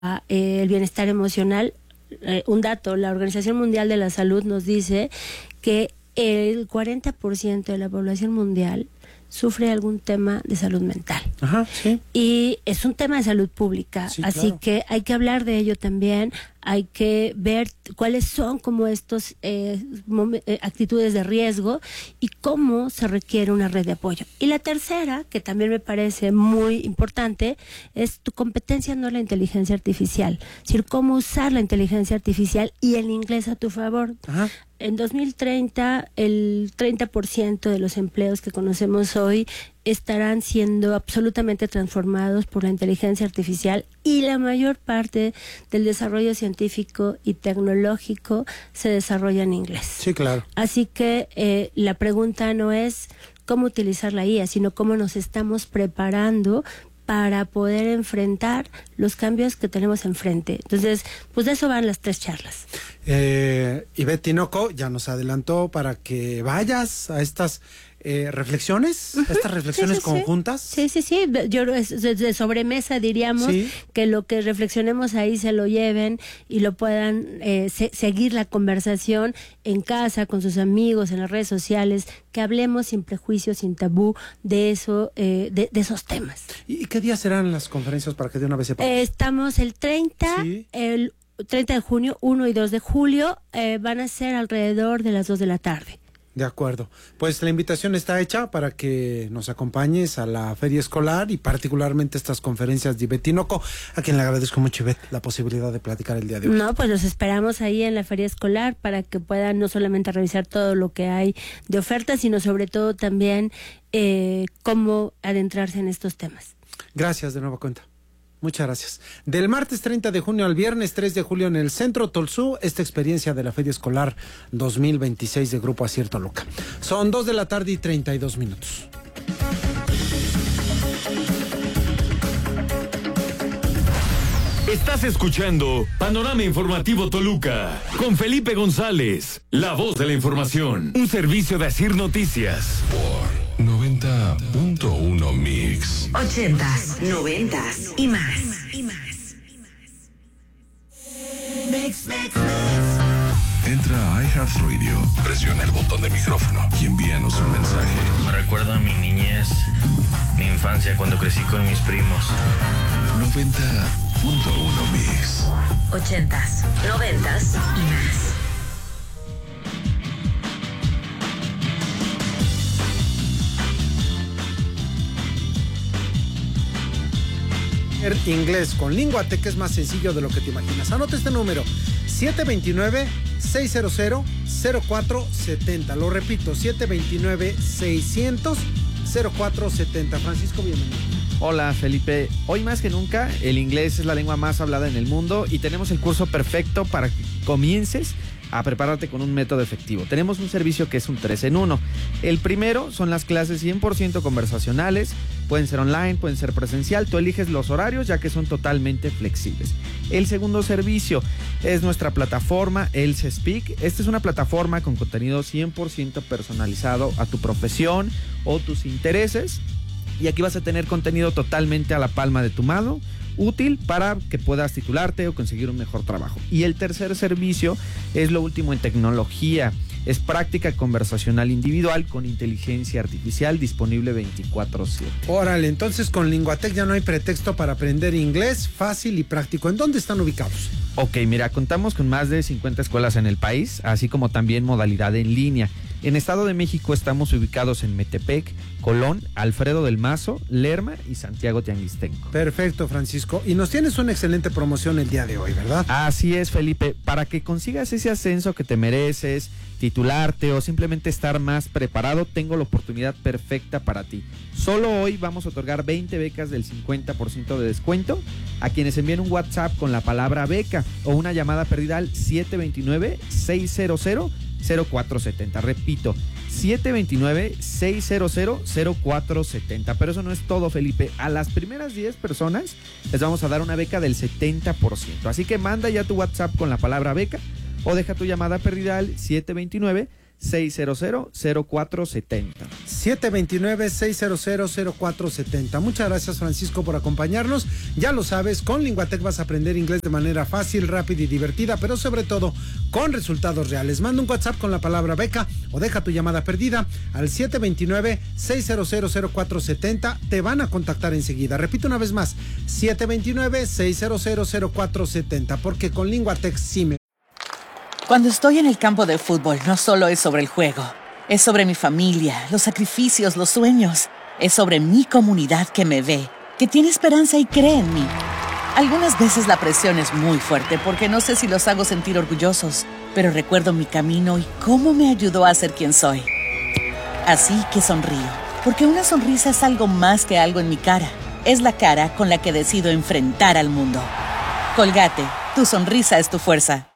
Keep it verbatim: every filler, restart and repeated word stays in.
eh, el bienestar emocional. Eh, un dato, la Organización Mundial de la Salud nos dice que el cuarenta por ciento de la población mundial sufre algún tema de salud mental. Ajá, sí. Y es un tema de salud pública, sí, así claro. que hay que hablar de ello también, hay que ver cuáles son como estos eh, eh, actitudes de riesgo y cómo se requiere una red de apoyo. Y la tercera, que también me parece muy importante, es tu competencia, no la inteligencia artificial, es decir, cómo usar la inteligencia artificial y el inglés a tu favor. Ajá. En dos mil treinta, el treinta por ciento de los empleos que conocemos hoy estarán siendo absolutamente transformados por la inteligencia artificial y la mayor parte del desarrollo científico y tecnológico se desarrolla en inglés. Sí, claro. Así que eh, la pregunta no es cómo utilizar la I A, sino cómo nos estamos preparando para poder enfrentar los cambios que tenemos enfrente. Entonces, pues de eso van las tres charlas. Eh, Ivette Tinoco ya nos adelantó para que vayas a estas eh, reflexiones, uh-huh. estas reflexiones sí, sí, conjuntas. Sí, sí, sí. Yo de, de sobremesa diríamos sí. que lo que reflexionemos ahí se lo lleven y lo puedan eh, se, seguir la conversación en casa, con sus amigos, en las redes sociales, que hablemos sin prejuicios, sin tabú de eso, eh, de, de esos temas. ¿Y qué días serán las conferencias para que de una vez sepamos? Eh, estamos el treinta, sí. el treinta de junio, uno y dos de julio, eh, van a ser alrededor de las dos de la tarde. De acuerdo. Pues la invitación está hecha para que nos acompañes a la feria escolar y particularmente estas conferencias de Ivette Tinoco, a quien le agradezco mucho, Ivette, la posibilidad de platicar el día de hoy. No, pues los esperamos ahí en la feria escolar para que puedan no solamente revisar todo lo que hay de ofertas, sino sobre todo también eh, cómo adentrarse en estos temas. Gracias de nueva cuenta. Muchas gracias. Del martes treinta de junio al viernes tres de julio en el Centro Tolsú, esta experiencia de la Feria Escolar dos mil veintiséis de Grupo Acierto Loca. Son dos de la tarde y treinta y dos minutos. Estás escuchando Panorama Informativo Toluca con Felipe González, la voz de la información. Un servicio de Asir Noticias. Por noventa punto uno Mix. Ochentas, noventas y más. Y más. Mix, mix, mix. Entra a iHeartRadio, presiona el botón de micrófono y envíanos un mensaje. Me recuerda a mi niñez, mi infancia cuando crecí con mis primos. noventa punto uno Mix. Ochentas, noventas y más. Inglés con Linguatec es más sencillo de lo que te imaginas. Anota este número: siete dos nueve, seis cero cero, cero cuatro siete cero. Lo repito, siete dos nueve, seis cero cero, cero cuatro siete cero. Francisco, bienvenido. Hola Felipe, hoy más que nunca el inglés es la lengua más hablada en el mundo y tenemos el curso perfecto para que comiences a prepararte con un método efectivo. Tenemos un servicio que es un tres en uno. El primero son las clases cien por ciento conversacionales, pueden ser online, pueden ser presencial, tú eliges los horarios ya que son totalmente flexibles. El segundo servicio es nuestra plataforma Else Speak. Esta es una plataforma con contenido cien por ciento personalizado a tu profesión o tus intereses. Y aquí vas a tener contenido totalmente a la palma de tu mano, útil para que puedas titularte o conseguir un mejor trabajo. Y el tercer servicio es lo último en tecnología. Es práctica conversacional individual con inteligencia artificial disponible veinticuatro siete. Órale, entonces con Linguatec ya no hay pretexto para aprender inglés fácil y práctico. ¿En dónde están ubicados? Ok, mira, contamos con más de cincuenta escuelas en el país, así como también modalidad en línea. En Estado de México estamos ubicados en Metepec, Colón, Alfredo del Mazo, Lerma y Santiago Tianguistenco. Perfecto, Francisco. Y nos tienes una excelente promoción el día de hoy, ¿verdad? Así es, Felipe. Para que consigas ese ascenso que te mereces, titularte o simplemente estar más preparado, tengo la oportunidad perfecta para ti. Solo hoy vamos a otorgar veinte becas del cincuenta por ciento de descuento a quienes envíen un WhatsApp con la palabra beca o una llamada perdida al siete dos nueve, seis cero cero, cero cuatro siete cero. Repito, siete dos nueve, seis cero cero, cero cuatro siete cero. Pero eso no es todo, Felipe. A las primeras diez personas les vamos a dar una beca del setenta por ciento. Así que manda ya tu WhatsApp con la palabra beca o deja tu llamada perdida al siete dos nueve, seis cero cero, cero cuatro siete cero. siete dos nueve, seis cero cero, cero cuatro siete cero. Muchas gracias, Francisco, por acompañarnos. Ya lo sabes, con Linguatec vas a aprender inglés de manera fácil, rápida y divertida, pero sobre todo con resultados reales. Manda un WhatsApp con la palabra beca o deja tu llamada perdida al siete dos nueve, seis cero cero, cero cuatro siete cero. Te van a contactar enseguida. Repito una vez más, siete dos nueve, seis cero cero, cero cuatro siete cero, porque con Linguatec sí me... Cuando estoy en el campo de fútbol, no solo es sobre el juego. Es sobre mi familia, los sacrificios, los sueños. Es sobre mi comunidad que me ve, que tiene esperanza y cree en mí. Algunas veces la presión es muy fuerte porque no sé si los hago sentir orgullosos, pero recuerdo mi camino y cómo me ayudó a ser quien soy. Así que sonrío, porque una sonrisa es algo más que algo en mi cara. Es la cara con la que decido enfrentar al mundo. Colgate, tu sonrisa es tu fuerza.